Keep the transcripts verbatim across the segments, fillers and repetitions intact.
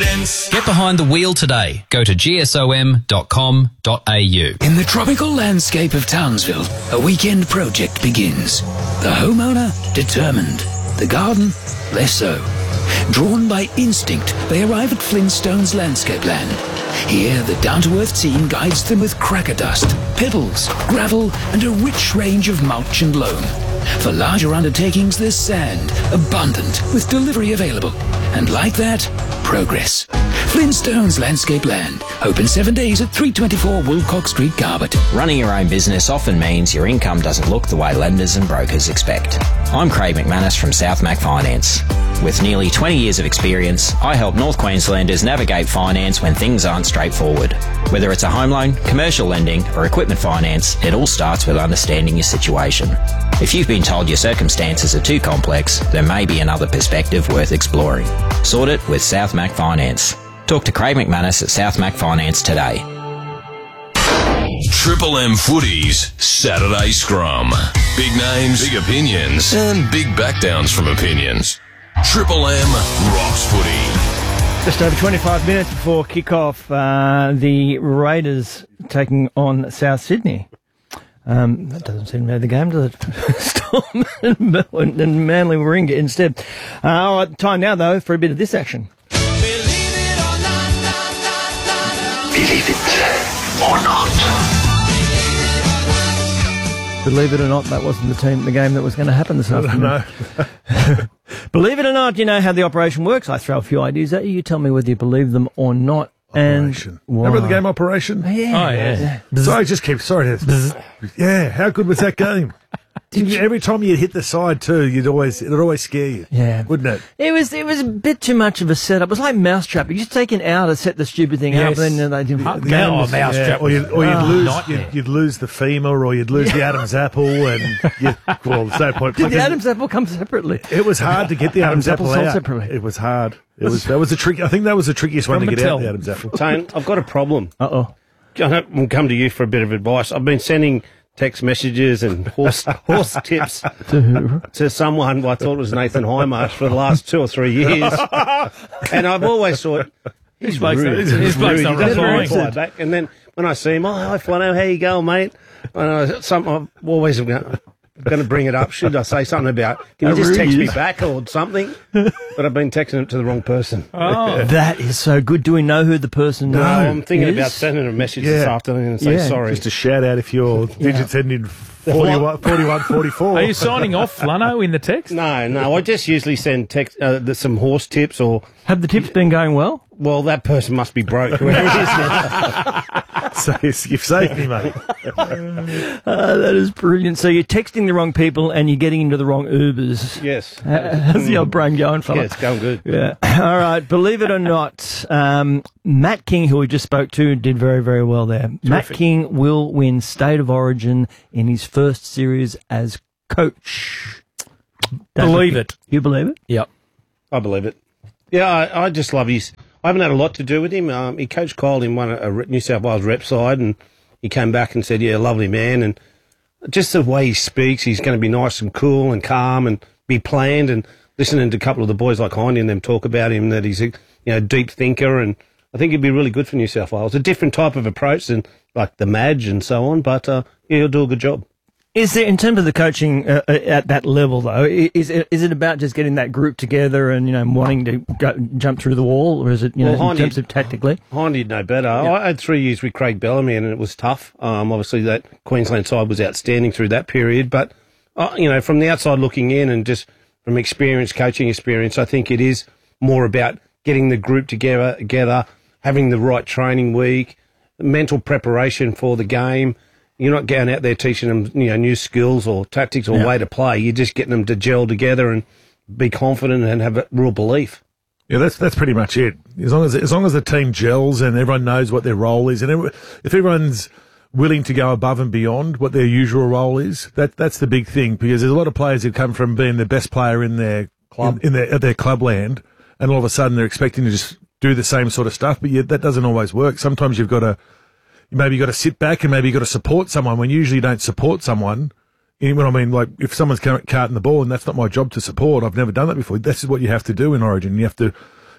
Finance. Get behind the wheel today. Go to g s o m dot com dot a u. In the tropical landscape of Townsville, a weekend project begins. The homeowner, determined. The garden, less so. Drawn by instinct, they arrive at Flintstone's landscape land. Here, the down-to-earth team guides them with cracker dust, pebbles, gravel, and a rich range of mulch and loam. For larger undertakings, there's sand, abundant, with delivery available. And like that, progress. Flintstone's Landscape Land. Open seven days at three twenty-four Wilcox Street, Garbutt. Running your own business often means your income doesn't look the way lenders and brokers expect. I'm Craig McManus from South Mac Finance. With nearly twenty years of experience, I help North Queenslanders navigate finance when things aren't straightforward. Whether it's a home loan, commercial lending or equipment finance, it all starts with understanding your situation. If you've been told your circumstances are too complex, there may be another perspective worth exploring. Sort it with South Mac Finance. Talk to Craig McManus at South Mac Finance today. Triple M Footy's Saturday Scrum. Big names, big opinions, and big backdowns from opinions. Triple M rocks footy. Just over twenty-five minutes before kick-off, uh, the Raiders taking on South Sydney. Um, that doesn't seem to be the game, does it? Storm and, and Manly Warringah instead. Uh, all right, time now, though, for a bit of this action. Believe it or not, Believe it or not. Believe it or not, that wasn't the team, the game that was going to happen this afternoon. No. Believe it or not, you know how the operation works. I throw a few ideas at you. You tell me whether you believe them or not. Operation. And Remember the game Operation? Yeah. Oh, yeah. Sorry, just keep, sorry. To, yeah, how good was that game? Did you, every time you'd hit the side too, you'd always it'd always scare you. Yeah, wouldn't it? It was it was a bit too much of a setup. It was like Mousetrap. You just take an hour to set the stupid thing Yes. up, and then they do The the game game was- was- yeah, or you'd, or you'd Oh, lose nightmare. you'd, you'd lose the femur, or you'd lose the Adam's apple, and you, well, there's no point. Did the fucking- Adam's apple come separately? It was hard to get the Adam's, Adam's apple apple sold out. separately. It was hard. It was that was the trick. I think that was the trickiest one to get out. The Adam's apple. Tone, I've got a problem. Uh oh. I'll come to you for a bit of advice. I've been sending text messages and horse horse tips to someone I thought was Nathan Highmarsh for the last two or three years, and I've always thought he's His bloke's rude. not- his He's bloke's rude. not He doesn't replying. reply back. And then when I see him, oh hi Flano, how you going, mate? And I, some I've always going to bring it up. Should I say something about? Can you How just rude text he me is. back or something? But I've been texting it to the wrong person. Oh, that is so good. Do we know who the person No, I'm thinking is? about sending a message Yeah. this afternoon and say Yeah. sorry. Just a shout out if you're digits ending forty-one, forty-one, forty-four. Are you signing off, Flano, in the text? No, no. I just usually send text uh, the, some horse tips or. Have the tips been going well? Well, that person must be broke. Whoever it is now. So you've saved me, mate. Uh, that is brilliant. So you're texting the wrong people and you're getting into the wrong Ubers. Yes. Uh, how's the old brain going, fella? Yeah, it's going good. Yeah. All right. Believe it or not, um, Matt King, who we just spoke to, did very, very well there. Matt King will win State of Origin in his first series as coach. Don't Believe you- it. You believe it? Yep. I believe it. Yeah, I, I just love his. I haven't had a lot to do with him. Um, he coached Kyle in one a New South Wales rep side, and he came back and said, "Yeah, lovely man." And just the way he speaks, he's going to be nice and cool and calm and be planned. And listening to a couple of the boys like Hindy and them talk about him, that he's a you know deep thinker, and I think he'd be really good for New South Wales. A different type of approach than like the Madge and so on, but uh, yeah, he'll do a good job. Is there, in terms of the coaching uh, at that level, though, i- is it, is it about just getting that group together and, you know, wanting to go, jump through the wall, or is it, you Well, know, in Hindy- terms of tactically? Hindy'd know better. I had three years with Craig Bellamy, and it was tough. Um, obviously, that Queensland side was outstanding through that period. But, uh, you know, from the outside looking in and just from experience, coaching experience, I think it is more about getting the group together, together, having the right training week, mental preparation for the game. You're not going out there teaching them, you know, new skills or tactics or Yeah. way to play. You're just getting them to gel together and be confident and have a real belief. Yeah, that's that's pretty much it. As long as as long as the team gels and everyone knows what their role is, and every, if everyone's willing to go above and beyond what their usual role is, that that's the big thing. Because there's a lot of players who come from being the best player in their club, in, in their at their clubland, and all of a sudden they're expecting to just do the same sort of stuff. But yeah, that doesn't always work. Sometimes you've got to maybe you've got to sit back and maybe you've got to support someone when you usually don't support someone. You know what I mean? Like, if someone's car- carting the ball and that's not my job to support, I've never done that before. This is what you have to do in Origin. You have to,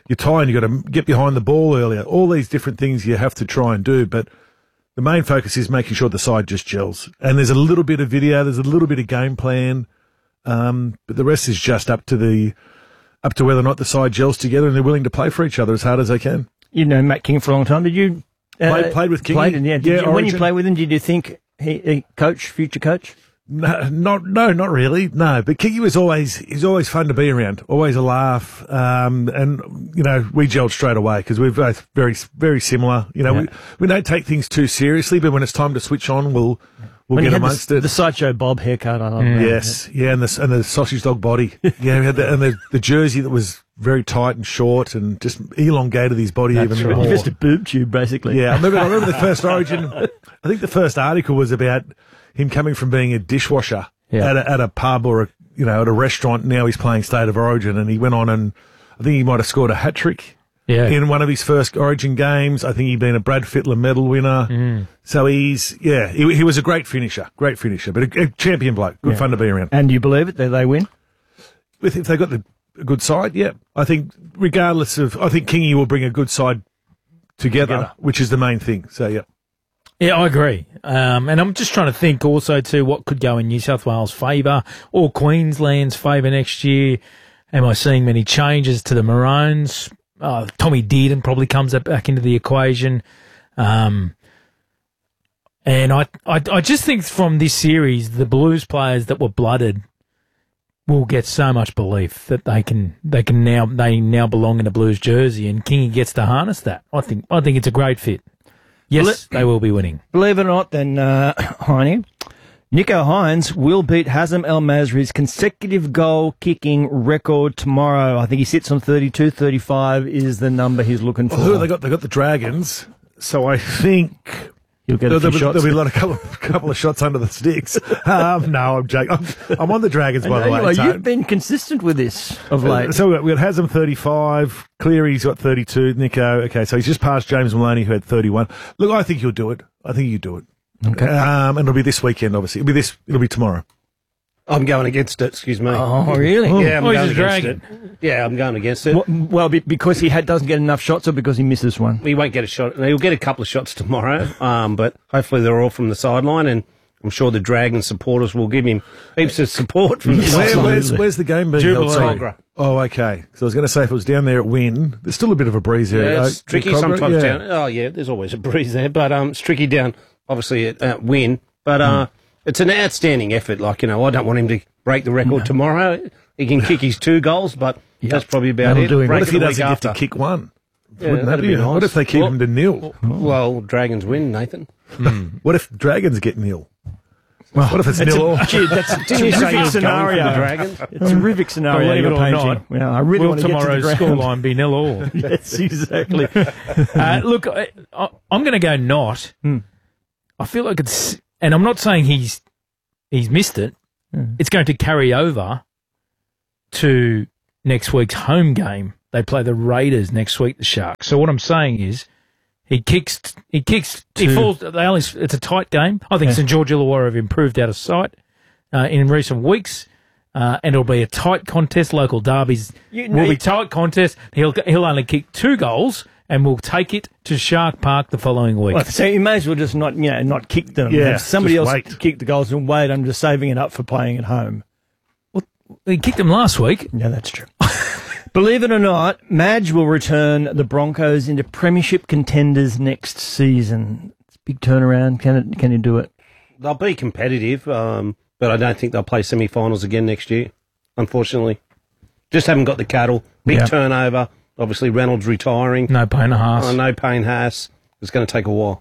you're tired, you've got to get behind the ball earlier. All these different things you have to try and do, but the main focus is making sure the side just gels. And there's a little bit of video, there's a little bit of game plan, um, but the rest is just up to the up to whether or not the side gels together and they're willing to play for each other as hard as they can. You know Matt King for a long time. Did you uh, Played, played with King. Played, in- yeah. Did Yeah, you, when you Origin. played with him, did you think he, he coach, future coach? No, not no, not really. No, but Kiki was always he's always fun to be around. Always a laugh, um, and you know we gelled straight away because we're both very very similar. You know, Yeah. we we don't take things too seriously, but when it's time to switch on, we'll we'll When get he had amongst the, it. the sideshow Bob haircut, I love that. Yes, yeah, and the and the sausage dog body. Yeah, we had the, and the the jersey that was very tight and short and just elongated his body That's even right. more. Just a boob tube, basically. Yeah, I remember, I remember the first Origin. I think the first article was about him coming from being a dishwasher Yeah. at, a, at a pub or a, you know, at a restaurant. Now he's playing State of Origin, and he went on and I think he might have scored a hat trick Yeah. in one of his first Origin games. I think he'd been a Brad Fittler medal winner. So he's yeah, he, he was a great finisher, great finisher, but a, a champion bloke. Good Yeah. fun to be around. And you believe it that they win? If, if they got the a good side, yeah, I think regardless of, I think Kingy will bring a good side together, Together. which is the main thing. So yeah. Yeah, I agree. Um, and I'm just trying to think also too what could go in New South Wales' favour or Queensland's favour next year. Am I seeing many changes to the Maroons? Uh, Tommy Dearden probably comes up back into the equation. Um, and I, I, I just think from this series, the Blues players that were blooded will get so much belief that they can they can now they now belong in a Blues jersey, and Kingy gets to harness that. I think I think it's a great fit. Yes, Well, it- they will be winning. Believe it or not, then, uh, Heine, Nico Hines will beat Hazem El Masri's consecutive goal kicking record tomorrow. I think he sits on thirty-two, thirty-five is the number he's looking for. Well, who have they got? They got the Dragons. So I think He'll get there'll, a few there'll, be, shots. there'll be a lot of couple, couple of shots under the sticks. Um, no, I'm joking. I'm, I'm on the Dragons by the I know way. you are. so- You've been consistent with this of late. So we got Haslam thirty-five, Cleary's got thirty-two, Nico. Okay, so he's just past James Maloney who had thirty-one. Look, I think you'll do it. I think you do it. Okay. Um, and it'll be this weekend, obviously. It'll be this. It'll be tomorrow. I'm going against it, excuse me. Oh, really? Yeah, I'm Oh, he's going a against dragon. it. Yeah, I'm going against it. Well, well, be- because he had, doesn't get enough shots or because he misses one? He won't get a shot. He'll get a couple of shots tomorrow, um, but hopefully they're all from the sideline, and I'm sure the Dragon supporters will give him heaps of support from the Where, sideline. where's, where's the game being held? Jubilee. Sorry. Cogra. Oh, okay. So I was going to say if it was down there at Wynn, there's still a bit of a breeze there. Yeah, it's Uh, tricky Cogra? sometimes Yeah. down. Oh, yeah, there's always a breeze there, but um, it's tricky down, obviously, at, at Wynn. But uh, Hmm. it's an outstanding effort. Like, you know, I don't want him to break the record tomorrow. He can kick his two goals, but that's probably about That'll it. do him. Break What if it he the doesn't week get to after. kick one? Yeah, Wouldn't that that'd be? be What nice. if they keep Well- him to nil? Well, Dragons win, Nathan. What if Dragons get nil? what if it's nil all? Gee, that's a Didn't you say you terrific was going for the scenario. Dragons? It's a terrific scenario Believe it you're or painting. not, Yeah, I really will want to get to tomorrow's the ground. scoreline be nil all? Yes, exactly. uh, look, I, I, I'm going to go not. Hmm. I feel like it's, and I'm not saying he's he's missed it. Hmm. It's going to carry over to next week's home game. They play the Raiders next week, the Sharks. So what I'm saying is, he kicks, he kicks, he Two. falls. They only, it's a tight game. I think Yeah. St George Illawarra have improved out of sight uh, in recent weeks. Uh, and it'll be a tight contest. Local derbies You- will you- be tight contest. He'll he'll only kick two goals, and we'll take it to Shark Park the following week. Well, so you may as well just not, you know, not kick them. Yeah, Have somebody just else wait. kick the goals and wait. I'm just saving it up for playing at home. He kicked them last week. Yeah, that's true. Believe it or not, Madge will return the Broncos into premiership contenders next season. It's a big turnaround. Can it? Can you do it? They'll be competitive, um, but I don't think they'll play semi-finals again next year, unfortunately. Just haven't got the cattle. Big Yeah. turnover. Obviously, Reynolds retiring. No pain a half. Oh, no Payne Haas. It's going to take a while.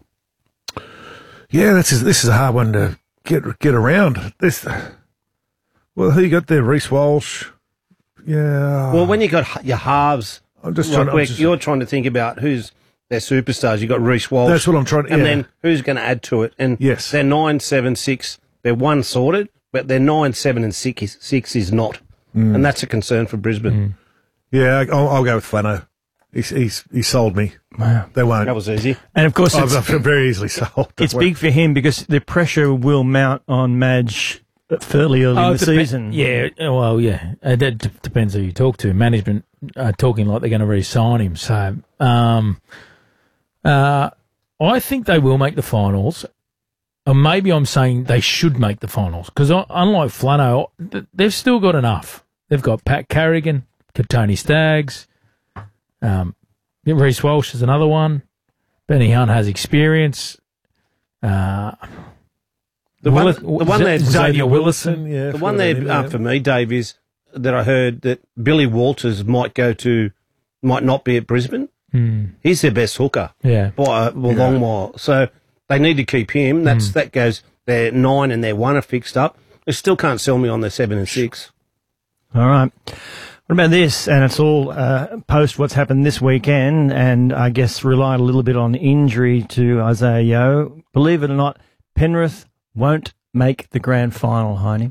Yeah, this is this is a hard one to get get around. This. Well, who you got there? Reece Walsh. Yeah. Well, when you got h- your halves, I'm just like trying. I'm where just- you're trying to think about who's their superstars. You got Reece Walsh. That's what I'm trying to- And yeah. then who's going to add to it? And Yes. they're nine, seven, six. They're one sorted, but they're nine, seven, and six is, six is not, Mm. and that's a concern for Brisbane. Yeah, I'll, I'll go with Flano. He's he's he sold me. Wow. They won't. That was easy. And of course, I'm, it's, I'm very easily sold. it's big for him because the pressure will mount on Madge fairly early Oh, in it the depe- season. Yeah, well, yeah. Uh, that d- depends who you talk to. Management are talking like they're going to re-sign him. So, um, uh, I think they will make the finals. Or maybe I'm saying they should make the finals because unlike Flano, th- they've still got enough. They've got Pat Carrigan, Tony Staggs, um, Reece Walsh is another one. Benny Hunt has experience. Uh, The one, Willis- the one there, Xavier Willison. Yeah, the one there uh, for me, Dave, is that I heard that Billy Walters might go to, might not be at Brisbane. Mm. He's their best hooker Yeah. by a well, long while. So they need to keep him. That's that goes. Their nine and their one are fixed up. They still can't sell me on their seven and six. All right. What about this? And it's all uh, post what's happened this weekend, and I guess relied a little bit on injury to Isaiah Yeo. Believe it or not, Penrith won't make the grand final, Heine.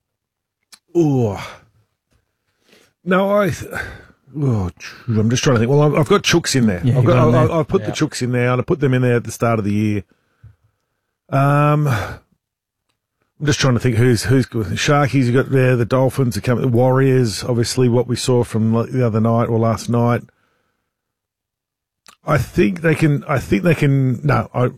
Oh. No, I. Oh, I'm just trying to think. Well, I've I've got Chooks in there. Yeah, I've, you got, got 'em I- there. I- I've put the Yeah. Chooks in there, and I put them in there at the start of the year. Um, I'm just trying to think who's who's good. The Sharkies you got there. The Dolphins are coming. The Warriors, obviously, what we saw from like the other night or last night. I think they can. I think they can. No, I.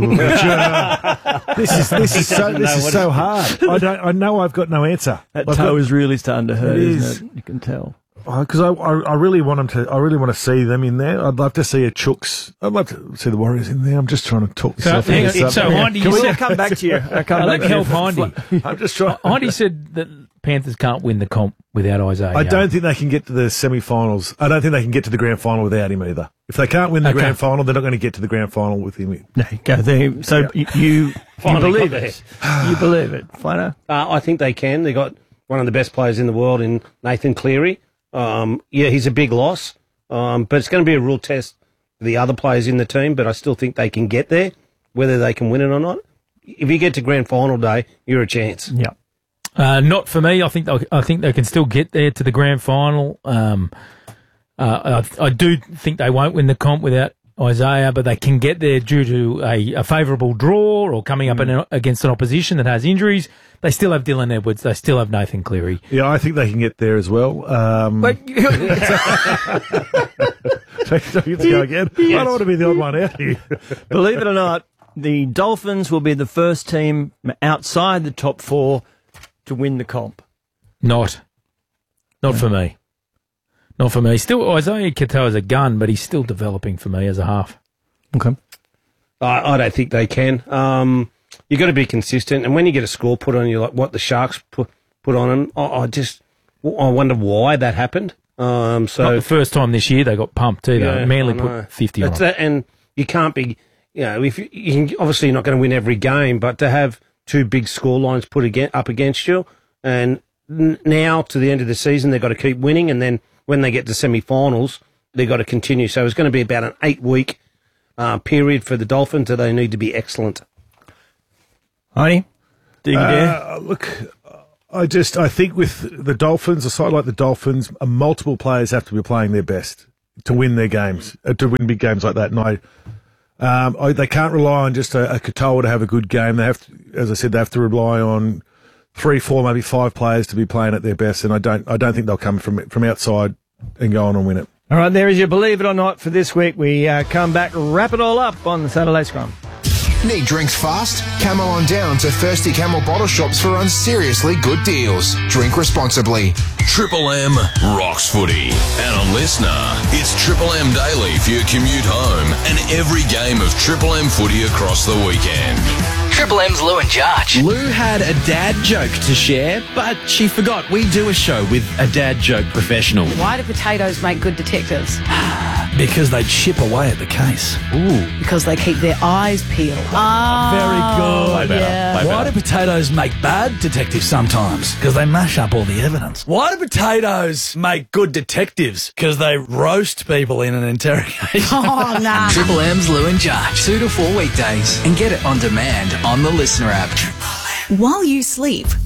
this is this is so this is so hard. I don't. I know I've got no answer. That I've toe got- is really starting to hurt, It isn't is. it? You can tell. because I, I I really want them to. I really want to see them in there. I'd love to see a Chooks. I'd love to see the Warriors in there. I'm just trying to talk So, myself hang into on, so something. Hindy, Can you we said, I'll come back to you? I'll come Uh, let back me to help you. Hindy. I'm just trying. Hindy said that Panthers can't win the comp without Isaiah. I don't think they can get to the semi-finals. I don't think they can get to the grand final without him either. If they can't win the Okay. grand final, they're not going to get to the grand final with him. There you go. There. So you, you, you Finally believe got it. You believe it. Flano? Uh, I think they can. They got one of the best players in the world in Nathan Cleary. Um, yeah, he's a big loss, um, but it's going to be a real test for the other players in the team. But I still think they can get there, whether they can win it or not. If you get to grand final day, you're a chance. Yeah. Uh, not for me. I think they'll- I think they can still get there to the grand final. Um, uh, I, I do think they won't win the comp without Isaiah, but they can get there due to a, a favourable draw or coming up Mm. in, against an opposition that has injuries. They still have Dylan Edwards. They still have Nathan Cleary. Yeah, I think they can get there as well. Um, But do you get to go again? I don't want to be the odd one out here. believe it or not, the Dolphins will be the first team outside the top four to win the comp. Not, not for me. Not for me. Still, Isaiah Katoa is a gun, but he's still developing for me as a half. Okay. I, I don't think they can. Um, you got to be consistent, and when you get a score put on you, like what the Sharks put put on them, I, I just I wonder why that happened. Um, so Not the first time this year they got pumped either. Yeah, Manly I know. put fifty on That's them. that, and you can't be, you know, if you, you can, obviously you're not going to win every game, but to have two big score lines put again, up against you, and n- now to the end of the season they've got to keep winning, and then when they get to semi-finals, they've got to continue. So it's going to be about an eight-week uh, period for the Dolphins that they need to be excellent. Heine? Do you dare? Uh, look, I just I think with the Dolphins, a side like the Dolphins, uh, multiple players have to be playing their best to win their games, uh, to win big games like that. And I, um, I, they can't rely on just a, a Katoa to have a good game. They have, to, as I said, they have to rely on three, four, maybe five players to be playing at their best. And I don't, I don't think they'll come from from outside and go on and win it. All right, there is your Believe It or Not for this week. We uh, come back, wrap it all up on the Saturday Scrum. Need drinks fast? Come on down to Thirsty Camel Bottle Shops for on seriously good deals. Drink responsibly. Triple M rocks footy. And on Listener, it's Triple M Daily for your commute home and every game of Triple M footy across the weekend. Triple M's Lou and Jarch. Lou had a dad joke to share, but she forgot we do a show with a dad joke professional. Why do potatoes make good detectives? Because they chip away at the case. Ooh. Because they keep their eyes peeled. Ah, Very good. Way better, yeah. way Why do potatoes make bad detectives sometimes? Because they mash up all the evidence. Why do potatoes make good detectives? Because they roast people in an interrogation. Oh, nah. Triple M's Lou and Jarch. Two to four weekdays. And get it on demand on the Listener app. While you sleep,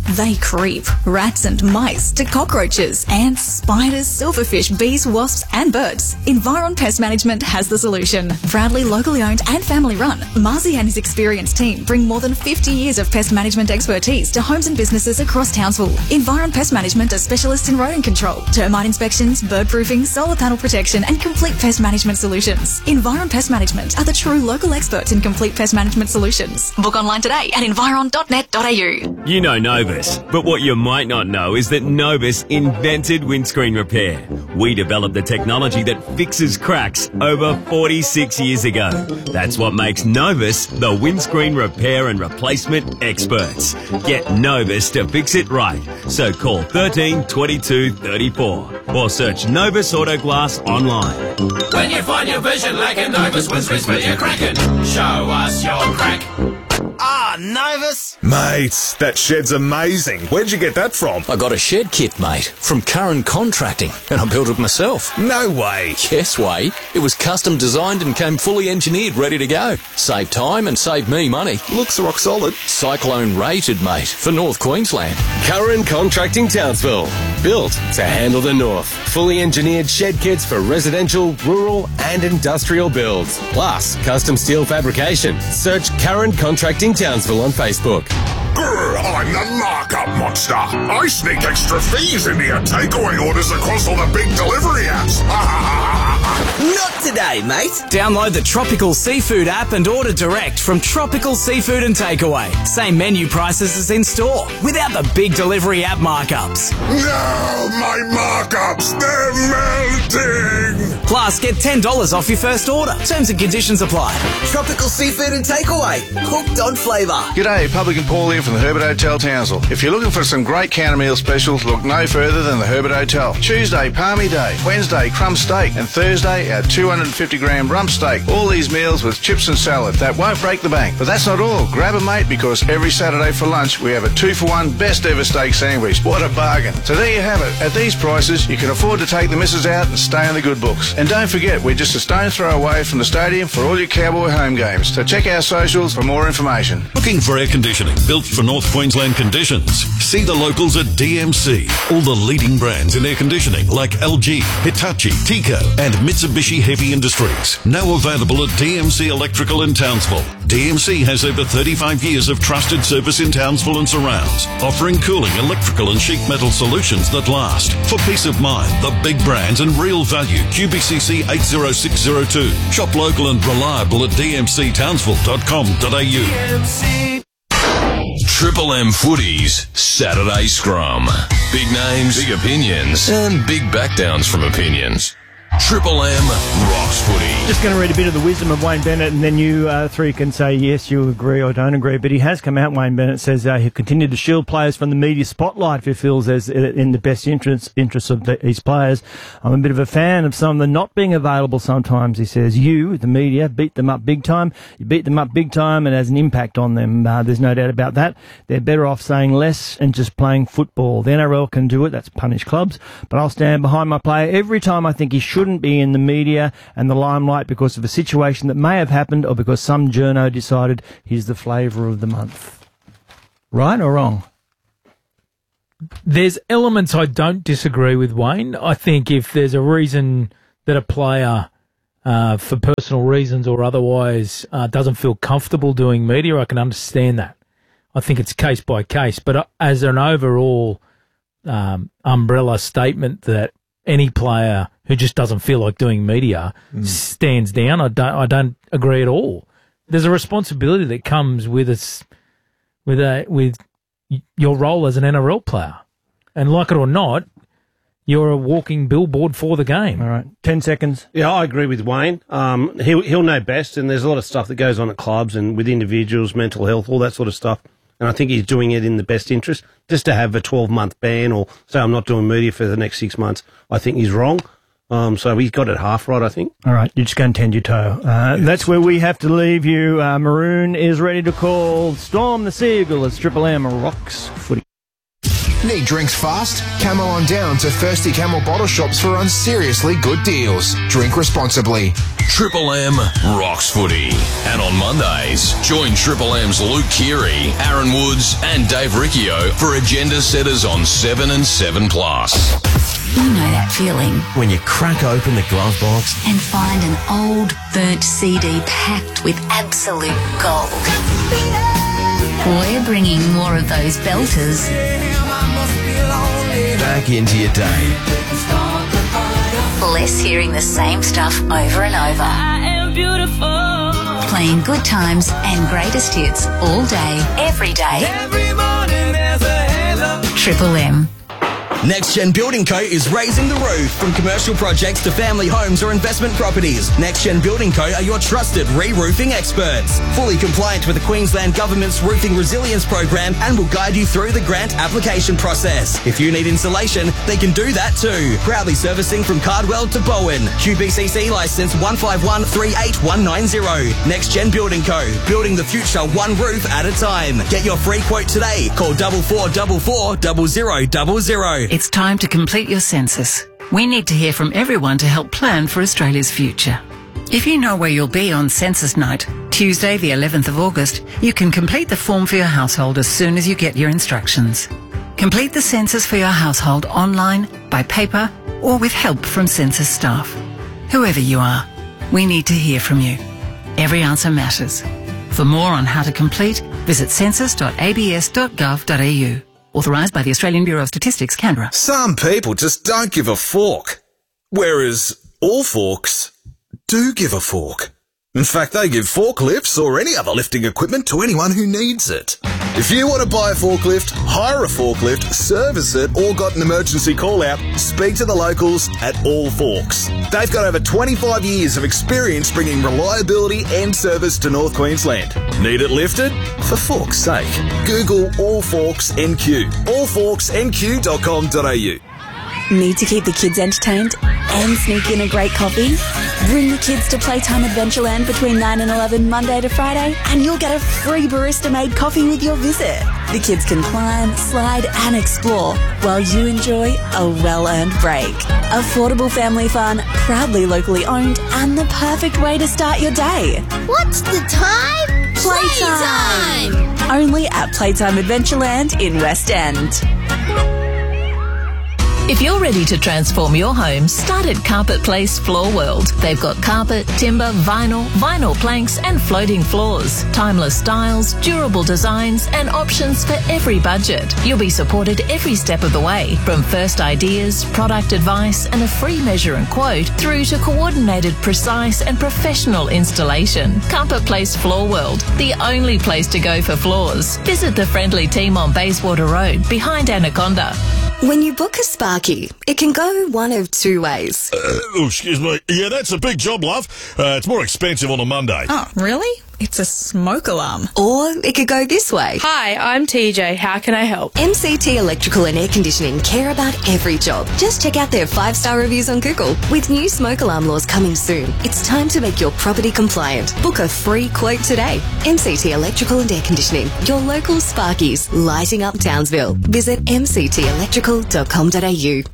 They creep. Rats and mice to cockroaches, ants, spiders, silverfish, bees, wasps and birds. Environ Pest Management has the solution. Proudly locally owned and family run, Marzi and his experienced team bring more than fifty years of pest management expertise to homes and businesses across Townsville. Environ Pest Management are specialists in rodent control, termite inspections, bird proofing, solar panel protection and complete pest management solutions. Environ Pest Management are the true local experts in complete pest management solutions. Book online today at environ dot net dot a u. You know Novus, but what you might not know is that Novus invented windscreen repair. We developed the technology that fixes cracks over forty-six years ago. That's what makes Novus the windscreen repair and replacement experts. Get Novus to fix it right. So call thirteen twenty-two thirty-four or search Novus Auto Glass online. When you find your vision lacking, Novus windscreens for your cracking. Show us your crack. Ah, Novus. Mate, that shed's amazing. Where'd you get that from? I got a shed kit, mate, from Curran Contracting, and I built it myself. No way. Yes way. It was custom designed and came fully engineered, ready to go. Save time and save me money. Looks rock solid. Cyclone rated, mate, for North Queensland. Curran Contracting Townsville. Built to handle the north. Fully engineered shed kits for residential, rural and industrial builds. Plus, custom steel fabrication. Search Curran Contracting Townsville on Facebook. Grr, I'm the markup monster. I sneak extra fees into your takeaway orders across all the big delivery apps. Not today, mate. Download the Tropical Seafood app and order direct from Tropical Seafood and Takeaway. Same menu prices as in store, without the big delivery app markups. No, my markups, they're melting. Plus, get ten dollars off your first order. Terms and conditions apply. Tropical Seafood and Takeaway. Hooked on flavour. G'day, Publican Paul here from the Herbert Hotel Townsville. If you're looking for some great counter meal specials, look no further than the Herbert Hotel. Tuesday, Palmy Day. Wednesday, crumb steak. And Thursday, our two hundred fifty gram rump steak. All these meals with chips and salad. That won't break the bank. But that's not all. Grab a mate, because every Saturday for lunch we have a two for one best ever steak sandwich. What a bargain. So there you have it. At these prices, you can afford to take the missus out and stay in the good books. And don't forget, we're just a stone's throw away from the stadium for all your Cowboy home games. So check our socials for more information. Looking for air conditioning built for North Queensland conditions? See the locals at D M C. All the leading brands in air conditioning like L G, Hitachi, Tico and Mitsubishi Heavy Industries. Now available at D M C Electrical in Townsville. D M C has over thirty-five years of trusted service in Townsville and surrounds, offering cooling, electrical and sheet metal solutions that last. For peace of mind, the big brands and real value. Q B C C eight zero six zero two. Shop local and reliable at d m c townsville dot com dot a u. Triple M Footy's Saturday Scrum. Big names, big opinions, and big backdowns from opinions. Triple M rocks footy. Just going to read a bit of the wisdom of Wayne Bennett, and then you uh, three can say yes, you agree or don't agree. But he has come out, Wayne Bennett says uh, he'll continue to shield players from the media spotlight if he feels there's in the best interest, interest of the, his players. I'm a bit of a fan of some of them not being available sometimes, he says. You, the media, beat them up big time. You beat them up big time and it has an impact on them. Uh, there's no doubt about that. They're better off saying less and just playing football. The N R L can do it. That's punish clubs. But I'll stand behind my player every time I think he should Shouldn't be in the media and the limelight because of a situation that may have happened or because some journo decided he's the flavour of the month. Right or wrong? There's elements I don't disagree with, Wayne. I think if there's a reason that a player, uh, for personal reasons or otherwise, uh, doesn't feel comfortable doing media, I can understand that. I think it's case by case. But uh, as an overall um, umbrella statement that any player who just doesn't feel like doing media mm. stands down, I don't. I don't agree at all. There's a responsibility that comes with us, with a with your role as an N R L player, and like it or not, you're a walking billboard for the game. All right, ten seconds. Yeah, I agree with Wayne. Um, he'll he'll know best, and there's a lot of stuff that goes on at clubs and with individuals, mental health, all that sort of stuff. And I think he's doing it in the best interest. Just to have a twelve-month ban or say I'm not doing media for the next six months, I think he's wrong. Um, so he's got it half right, I think. All right, you're just going to tend your toe. Uh, yes. That's where we have to leave you. Uh, Maroon is ready to call Storm the Seagull as Triple M rocks footy. Need drinks fast? Camel on down to Thirsty Camel bottle shops for unseriously good deals. Drink responsibly. Triple M rocks footy. And on Mondays, join Triple M's Luke Keary, Aaron Woods and Dave Riccio for agenda setters on seven and seven plus. You know that feeling when you crack open the glove box and find an old burnt C D packed with absolute gold. We're bringing more of those belters back into your day. Less hearing the same stuff over and over. I am beautiful. Playing good times and greatest hits all day, every day. Every morning there's a halo. Triple M. Next Gen Building Co is raising the roof. From commercial projects to family homes or investment properties, Next Gen Building Co are your trusted re-roofing experts. Fully compliant with the Queensland Government's Roofing Resilience Program and will guide you through the grant application process. If you need insulation, they can do that too. Proudly servicing from Cardwell to Bowen. Q B C C licence one five one three eight one nine zero. Next Gen Building Co. Building the future one roof at a time. Get your free quote today. Call double four double four double zero double zero. It's time to complete your census. We need to hear from everyone to help plan for Australia's future. If you know where you'll be on census night, Tuesday the eleventh of August, you can complete the form for your household as soon as you get your instructions. Complete the census for your household online, by paper, or with help from census staff. Whoever you are, we need to hear from you. Every answer matters. For more on how to complete, visit census dot a b s dot gov dot a u. Authorised by the Australian Bureau of Statistics, Canberra. Some people just don't give a fork. Whereas all forks do give a fork. In fact, they give forklifts or any other lifting equipment to anyone who needs it. If you want to buy a forklift, hire a forklift, service it, or got an emergency call out, speak to the locals at All Forks. They've got over twenty-five years of experience bringing reliability and service to North Queensland. Need it lifted? For fork's sake. Google All Forks N Q. all forks n q dot com dot a u. Need to keep the kids entertained and sneak in a great coffee? Bring the kids to Playtime Adventureland between nine and eleven Monday to Friday and you'll get a free barista-made coffee with your visit. The kids can climb, slide and explore while you enjoy a well-earned break. Affordable family fun, proudly locally owned and the perfect way to start your day. What's the time? Playtime! Playtime! Only at Playtime Adventureland in West End. If you're ready to transform your home, start at Carpet Place Floor World. They've got carpet, timber, vinyl, vinyl planks and floating floors. Timeless styles, durable designs and options for every budget. You'll be supported every step of the way, from first ideas, product advice and a free measure and quote through to coordinated, precise and professional installation. Carpet Place Floor World, the only place to go for floors. Visit the friendly team on Bayswater Road, behind Anaconda. When you book a Sparky, it can go one of two ways. Uh, oh, excuse me. Yeah, that's a big job, love. Uh, it's more expensive on a Monday. Oh, really? It's a smoke alarm. Or it could go this way. Hi, I'm T J. How can I help? M C T Electrical and Air Conditioning care about every job. Just check out their five-star reviews on Google. With new smoke alarm laws coming soon, it's time to make your property compliant. Book a free quote today. M C T Electrical and Air Conditioning, your local Sparkies, lighting up Townsville. Visit m c t electrical dot com dot a u.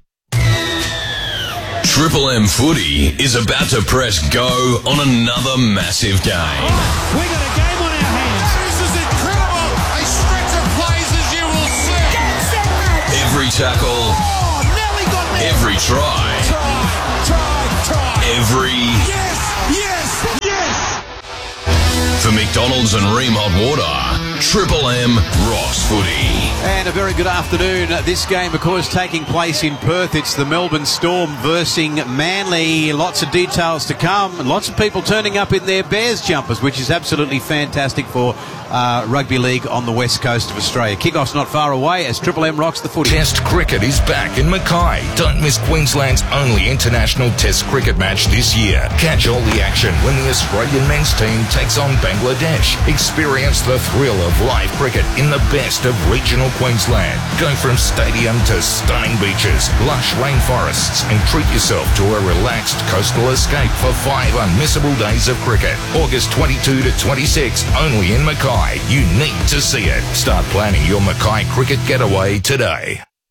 Triple M Footy is about to press go on another massive game. Oh, we got a game on our hands. This is incredible. A stretch of plays as you will see. Get set, match. Every tackle. Oh, Nelly got there. Every try. Try, try, try. Every. Yes, yes, yes. For McDonald's and Ream Hot Water, Triple M rocks footy. And a very good afternoon. This game, of course, taking place in Perth. It's the Melbourne Storm versus Manly. Lots of details to come. Lots of people turning up in their Bears jumpers, which is absolutely fantastic for uh, rugby league on the west coast of Australia. Kickoff's not far away as Triple M rocks the footy. Test cricket is back in Mackay. Don't miss Queensland's only international Test cricket match this year. Catch all the action when the Australian men's team takes on Bangladesh. Experience the thrill of live cricket in the best of regional Queensland. Go from stadium to stunning beaches, lush rainforests, and treat yourself to a relaxed coastal escape for five unmissable days of cricket. August twenty-second to twenty-sixth, only in Mackay. You need to see it. Start planning your Mackay cricket getaway today.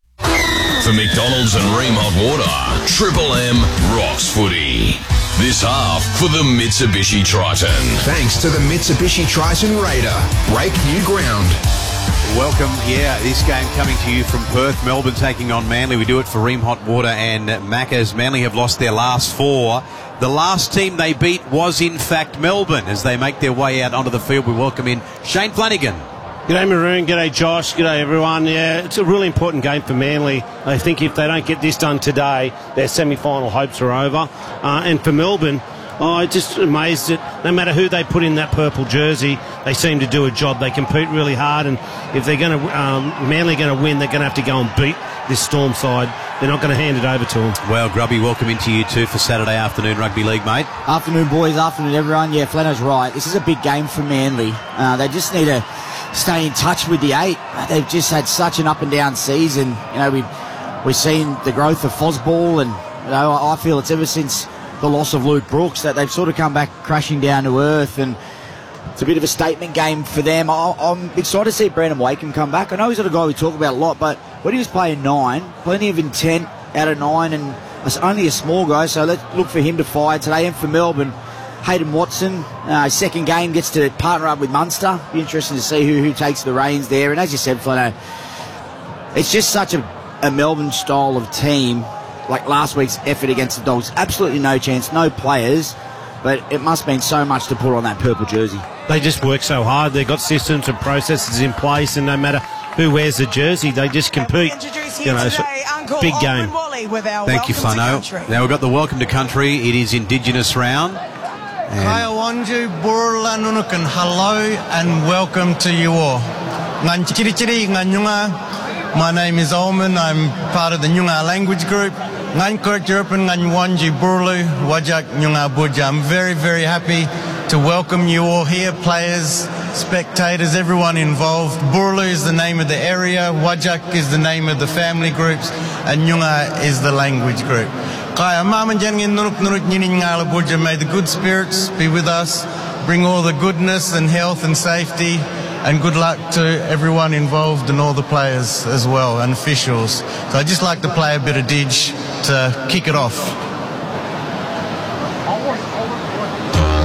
For McDonald's and Ream Hot Water, Triple M rocks footy. This half for the Mitsubishi Triton. Thanks to the Mitsubishi Triton Raider. Break new ground. Welcome, yeah, this game coming to you from Perth. Melbourne taking on Manly. We do it for Ream Hot Water and Macca's. Manly have lost their last four. The last team they beat was, in fact, Melbourne. As they make their way out onto the field, we welcome in Shane Flanagan. G'day Maroon, g'day Josh, g'day everyone. Yeah, it's a really important game for Manly. I think if they don't get this done today, their semi-final hopes are over. Uh, and for Melbourne, oh, I'm just amazed that no matter who they put in that purple jersey, they seem to do a job. They compete really hard, and if they're going to, um, Manly going to win, they're going to have to go and beat this Storm side. They're not going to hand it over to them. Well, Grubby, welcome into you too for Saturday afternoon rugby league, mate. Afternoon, boys. Afternoon, everyone. Yeah, Flano's right. This is a big game for Manly. Uh, they just need to stay in touch with the eight. They've just had such an up and down season. You know, we've we've seen the growth of Fosball, and you know, I feel it's ever since the loss of Luke Brooks that they've sort of come back crashing down to earth, and it's a bit of a statement game for them. I'm excited to see Brandon Wakeham come back. I know he's not a guy we talk about a lot, but when he was playing nine, plenty of intent out of nine, and it's only a small guy, so let's look for him to fire today. And for Melbourne, Hayden Watson, uh, second game, gets to partner up with Munster. Be interesting to see who, who takes the reins there. And as you said, Flano, it's just such a, a Melbourne style of team, like last week's effort against the Dogs. Absolutely no chance, no players, but it must mean so much to put on that purple jersey. They just work so hard. They've got systems and processes in place, and no matter who wears the jersey, they just compete. You know, today, so big game. Thank you, Flano. Now we've got the Welcome to Country. It is Indigenous round. Kaya Wanju, Burla Nunukan, hello and welcome to you all. Ngan chiri chiri ngan Nyunga. My name is Olman. I'm part of the Nyunga language group. Ngan Kurtjurpan ngan Wanju Burlu Wajak Nyunga Buja. I'm very, very happy to welcome you all here, players, spectators, everyone involved. Burlu is the name of the area, Wajak is the name of the family groups, and Nyunga is the language group. May the good spirits be with us, bring all the goodness and health and safety, and good luck to everyone involved and all the players as well and officials. So I'd just like to play a bit of Didge to kick it off.